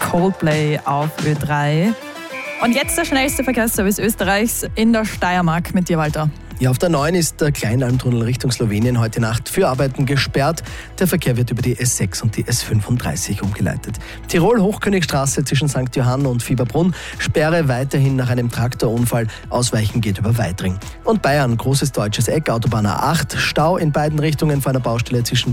Coldplay auf Ö3. Und jetzt der schnellste Verkehrsservice Österreichs in der Steiermark mit dir, Walter. Ja, auf der 9 ist der Kleinalmtunnel Richtung Slowenien heute Nacht für Arbeiten gesperrt. Der Verkehr wird über die S6 und die S35 umgeleitet. Tirol Hochkönigstraße zwischen St. Johann und Fieberbrunn, Sperre weiterhin nach einem Traktorunfall. Ausweichen geht über Weitring. Und Bayern, großes deutsches Eck, Autobahn A8, Stau in beiden Richtungen vor einer Baustelle zwischen